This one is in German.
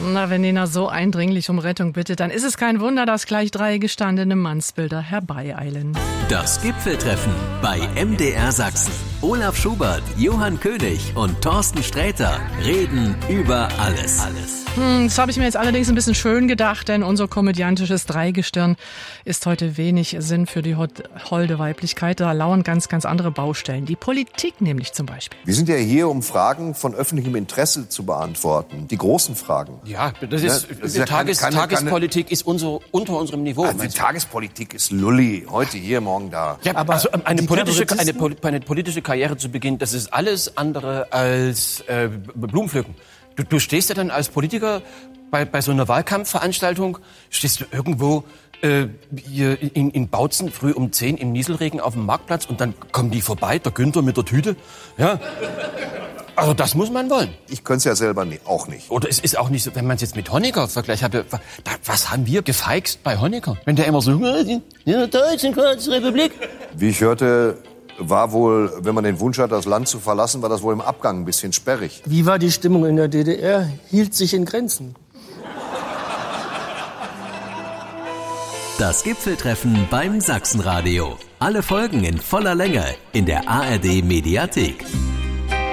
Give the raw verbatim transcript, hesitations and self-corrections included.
Na, wenn Nena so eindringlich um Rettung bittet, dann ist es kein Wunder, dass gleich drei gestandene Mannsbilder herbeieilen. Das Gipfeltreffen bei M D R Sachsen. Olaf Schubert, Johann König und Thorsten Sträter reden über alles. alles. Hm, das habe ich mir jetzt allerdings ein bisschen schön gedacht, denn unser komödiantisches Dreigestirn ist heute wenig Sinn für die holde Weiblichkeit. Da lauern ganz, ganz andere Baustellen. Die Politik nämlich zum Beispiel. Wir sind ja hier, um Fragen von öffentlichem Interesse zu beantworten. Die großen Fragen. Ja, das ist, ja, das ist ja Tages, keine, Tagespolitik keine, ist unser, unter unserem Niveau. Also die Tagespolitik ist Lulli. Heute hier, morgen da. Ja, aber also eine, politische, eine, eine politische Karriere zu beginnen, das ist alles andere als äh, Blumenpflücken. Du, du stehst ja dann als Politiker bei, bei so einer Wahlkampfveranstaltung, stehst du irgendwo äh, hier in, in Bautzen früh um zehn im Nieselregen auf dem Marktplatz und dann kommen die vorbei, der Günther mit der Tüte. Ja. Also das muss man wollen. Ich könnte es ja selber nicht, auch nicht. Oder es ist auch nicht so, wenn man es jetzt mit Honecker vergleicht. Was haben wir gefeixt bei Honecker? Wenn der immer so, ja, Deutschen Republik. Wie ich hörte, war wohl, wenn man den Wunsch hat, das Land zu verlassen, war das wohl im Abgang ein bisschen sperrig. Wie war die Stimmung in der D D R? Hielt sich in Grenzen. Das Gipfeltreffen beim Sachsenradio. Alle Folgen in voller Länge in der A R D Mediathek.